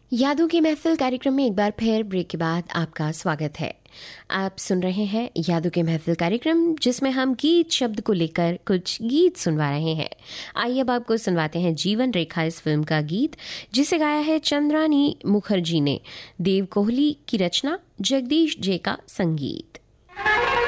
यादों की महफिल कार्यक्रम में एक बार फिर ब्रेक के बाद आपका स्वागत है। आप सुन रहे हैं यादों की महफिल कार्यक्रम, जिसमें हम गीत शब्द को लेकर कुछ गीत सुनवा रहे हैं। आइए अब आपको सुनवाते हैं जीवन रेखा इस फिल्म का गीत, जिसे गाया है चंद्रानी मुखर्जी ने। देव कोहली की रचना, जगदीश जे का संगीत।